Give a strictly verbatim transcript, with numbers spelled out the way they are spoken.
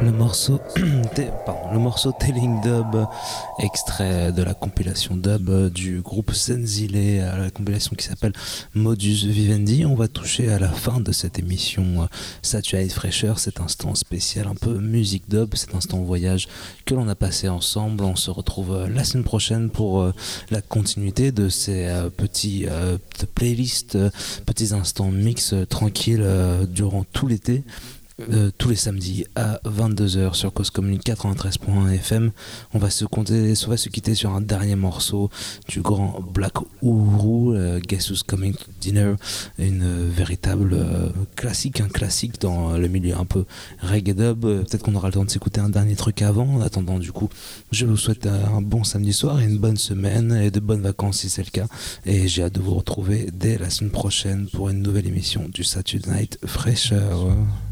Le morceau, pardon, le morceau Telling Dub, extrait de la compilation dub du groupe Senzile, la compilation qui s'appelle Modus Vivendi. On va toucher à la fin de cette émission Saturate Fraîcheur, cet instant spécial, un peu musique dub, cet instant voyage que l'on a passé ensemble. On se retrouve la semaine prochaine pour la continuité de ces petits euh, playlists, petits instants mix tranquilles durant tout l'été. Euh, tous les samedis à vingt-deux heures sur Cause Commune quatre-vingt-treize point un F M. On va se compter, on va se quitter sur un dernier morceau du grand Black Uhuru, euh, Guess Who's Coming to Dinner, une euh, véritable euh, classique, un classique dans le milieu un peu reggae dub. Euh, peut-être qu'on aura le temps de s'écouter un dernier truc avant. En attendant, du coup, je vous souhaite un bon samedi soir et une bonne semaine et de bonnes vacances si c'est le cas. Et j'ai hâte de vous retrouver dès la semaine prochaine pour une nouvelle émission du Saturday Night Fraîcheur.